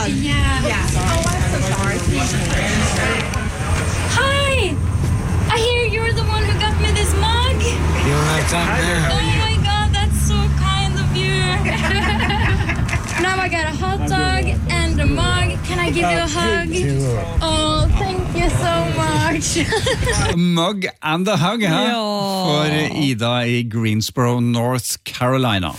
mug. Yeah. Oh, I'm so sorry. Hi! I hear you're the one who got me this mug. You're right up there. Oh my god, that's so kind of you. Now I got a hot dog and a mug. Can I give you a hug? Oh, thank you so much. Mug and a hug, hæ? Ja. For Ida i Greensboro, North Carolina.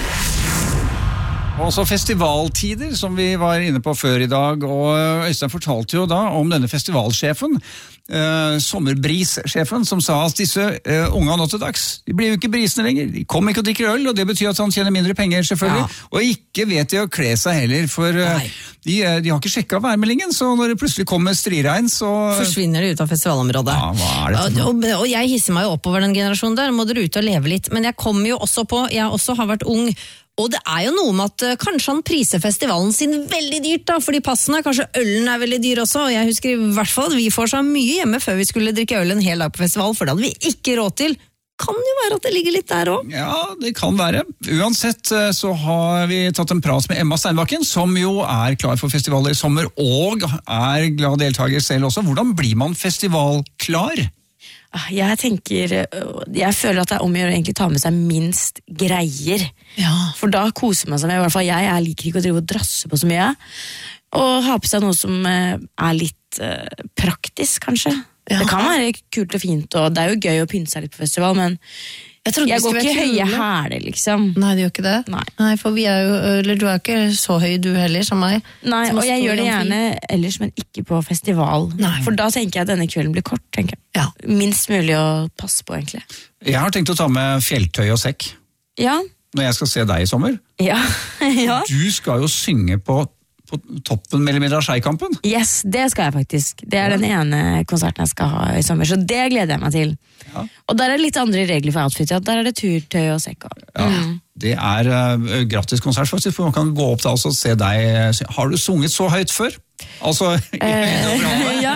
Også festivaltider, som vi var inne på før i dag, og Øystein fortalte jo da om denne festivalsjefen, sommerbrissjefen, som sa at disse unge nå til dags, de blir jo ikke brisene lenger, de kommer ikke og drikker øl, og det betyr at han tjener mindre penger selvfølgelig, og ikke vet de å kle seg heller, for de har ikke sjekket værmeldingen, så når det plutselig kommer striregn, så Forsvinner det ut av festivalområdet. Ja, hva er dette for noe? Og jeg hisser meg jo oppover den generasjonen der, må dere ut og leve litt, men jeg kommer jo også på, jeg også har vært ung, og det er jo noe med at kanskje han priser festivalen sin veldig dyrt da, fordi passene, kanskje ølen er veldig dyr også, og jeg husker i hvert fall at vi får så mye hjemme før vi skulle drikke øl en hel dag på festival, for det hadde vi ikke råd til. Kan jo være at det ligger litt der også. Ja, det kan være. Uansett så har vi tatt en prat med Emma Steinbakken, som jo er klar for festivaler i sommer, og er glad deltaker selv også. Hvordan blir man festivalklar? Jeg føler at det er om å gjøre egentlig ta med seg minst greier. Ja. For da koser man seg med, i hvert fall jeg liker ikke å drive og drasse på så mye. Og ha på seg noe som er litt praktisk, kanskje. Ja. Det kan være kult og fint, og det er jo gøy å pynte seg litt på festival, men jeg går ikke høye hæler, liksom. Nei, du gjør ikke det? Nei, for vi er jo, eller du er ikke så høy du heller som meg. Nei, og jeg gjør det gjerne ellers, men ikke på festival. Nei. For da tenker jeg at denne kvelden blir kort, tenker jeg. Ja. Minst mulig å passe på, egentlig. Jeg har tenkt å ta med fjelltøy og sekk Ja. når jeg skal se deg i sommer. Ja. Ja. Du skal jo synge på toppen mellom av Skeikampen. Yes, det skal jeg faktisk. Det er den ene konserten jeg skal ha i sommer, så det gleder jeg meg til. Ja. Og der er det litt andre regler for outfit, ja. Der er det turtøy og sekk. Ja, det er gratis konsert faktisk, for man kan gå opp da og se deg. Har du sunget så høyt før? Altså, Ja,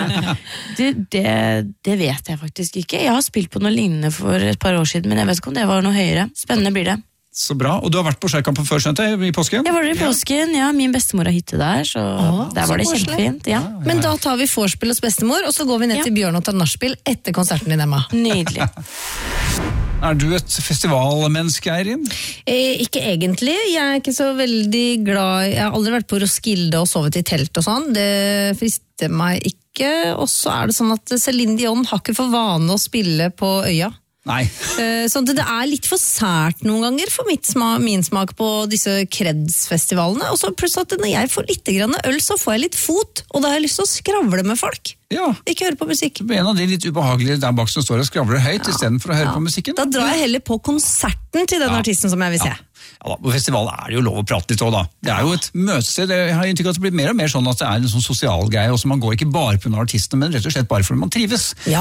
det vet jeg faktisk ikke. Jeg har spilt på noe lignende for et par år siden, men jeg vet ikke om det var noe høyere. Spennende blir det. Så bra, og du har vært på Skeikampen før, skjønte jeg, i påsken? Jeg var der i påsken, ja. Min bestemor har hytte der, så der var det kjempefint. Ja. Men da tar vi vorspiel hos bestemor, og så går vi ned til Bjørn og tar nachspiel etter konserten din, Emma. Nydelig. Er du et festivalmenneske, Eirin? Ikke egentlig. Jeg er ikke så veldig glad. Jeg har aldri vært på Roskilde og sovet i telt og sånn. Det frister meg ikke. Og så er det sånn at Céline Dion har ikke for vane å spille på øya. Nei. Så det er litt for sært noen ganger for min smak på disse Kreds-festivalene. Og så plutselig at når jeg får litt grann øl, så får jeg litt fot, og da har jeg lyst til å skravle med folk. Ja. Ikke høre på musikk. Du er en av de litt ubehagelige der bak som står og skravler høyt, i stedet for å høre på musikken. Da drar jeg heller på konserten til den artisten som jeg vil se. Ja, på festival er det jo lov å prate litt også da. Det er jo et møtested. Jeg har inntrykk av at det blir mer og mer sånn at det er en sånn sosial greie, og så man går ikke bare på artistene, men rett og slett bare fordi man trives. Ja.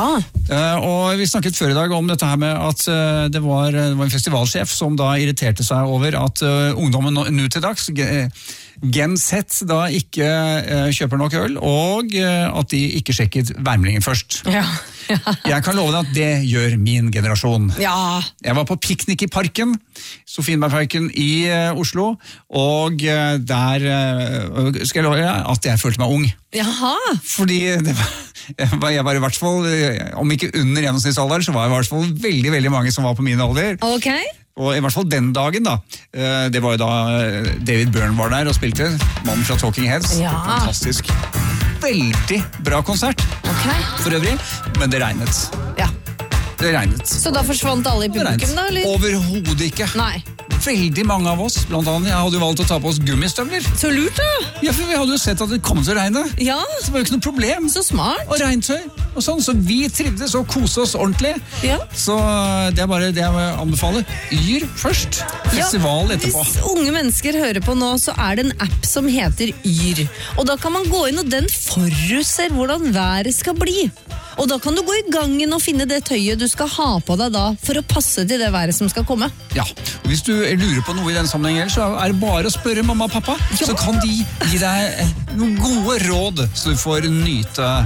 Og vi snakket før i dag om dette her med at det var en festivalsjef som da irriterte seg over at ungdommen nå til dags, Gen Z, da ikke kjøper nok øl, og at de ikke sjekket værmeldingen først. Ja. Jeg kan love deg at det gjør min generasjon. Ja. Jeg var på piknik i parken, Sofienbergparken i Oslo, og der skal jeg love deg at jeg følte meg ung. Jaha. Fordi jeg var i hvert fall, om ikke under gjennomsnittsalder, så var jeg i hvert fall veldig, veldig mange som var på min alder. Ok. Og i hvert fall den dagen da, det var jo da David Byrne var der og spilte, mannen fra Talking Heads. Ja. Fantastisk. Veldig bra konsert, for øvrig, men det regnet. Ja. Det regnet. Så da forsvant alle i publikum da, eller? Overhodet ikke. Nei. Veldig mange av oss, blant annet, jeg hadde jo valgt å ta på oss gummistøvler. Så lurt da. Ja, for vi hadde jo sett at det kom til å regne. Ja. Så det var jo ikke noe problem. Så smart. Og regntøy og sånn, så vi trivdes og kose oss ordentlig. Ja. Så det er bare det jeg anbefaler. Yr først, festival etterpå. Hvis unge mennesker hører på nå, så er det en app som heter Yr. Og da kan man gå inn, og den forutser hvordan været skal bli. Og da kan du gå i gangen og finne det tøyet du skal ha på deg da, for å passe til det været som skal komme. Ja, og hvis du lurer på noe i den sammenhengen, så er det bare å spørre mamma og pappa, så kan de gi deg noen gode råd, så du får nyte